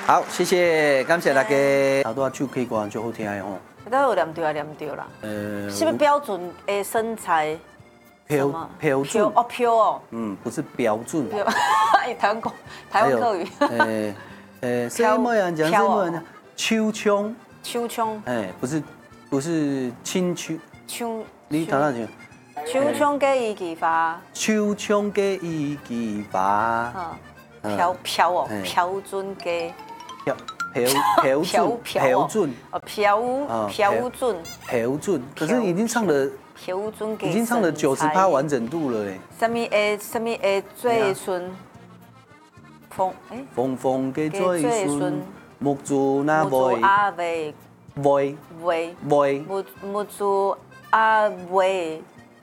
好，谢谢，感谢大家。好多手可以歌就好听的吼。 都有念对啊，念对啦。是不是标准的身材？ 标准哦，标哦。 不是标准。 台湾客语。 什么样讲？什么样讲？秋枪。 秋枪。 不是青秋。 秋。 你头那讲。 秋枪给伊技法。 秋枪给伊技法。 标准给。 标准。标准。可是已经唱了。已经唱了90%完整度了嘞。 什么最顺？ 风给最顺，木珠那袂。 木珠啊袂。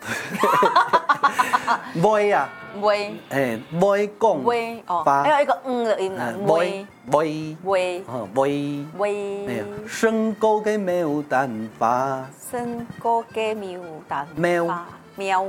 袂啊。 袂。 袂讲。 袂哦。还有一个的音啊。 袂。身高给没有蛋发。 身高给没有蛋发。喵。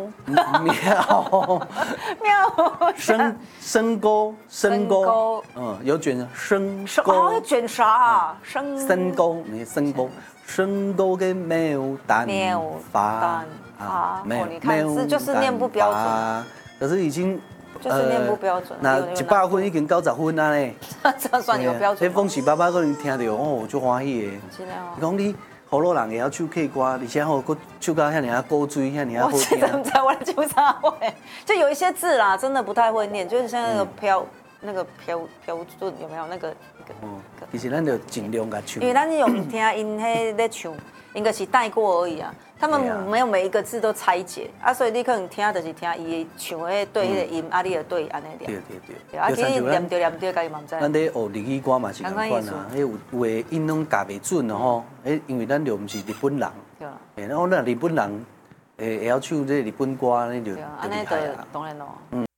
身高。有卷身高。 卷啥啊？身高给没有蛋发。 你看字就是念不标准。 可是已经。 就是念不标准。 那100分已经90分啊嘞。 这算有标准。 迄风是爸爸可能听到哦，就欢喜的。 真的哦。 讲你好多人会晓唱 K 歌，而且吼，佫唱到遐尔啊古锥，遐尔啊好听。 我真的不知道我的唱啥会，就有一些字啦，真的不太会念，就是像那个标准有没有那个？ 其实咱就尽量甲唱。 因为咱是用听因迄在唱，应该是带过而已啊。他们没有每一个字都拆解啊，所以你可能听就是听伊唱迄对迄个音，啊，你就对安尼念。对。啊，其实念对，家己嘛唔知。 咱咧学日语歌嘛是共款啊，迄有的音拢教袂准哦吼，因为咱就唔是日本人。对啊。然后那日本人会晓唱这日本歌，那就厉害啊。 当然咯。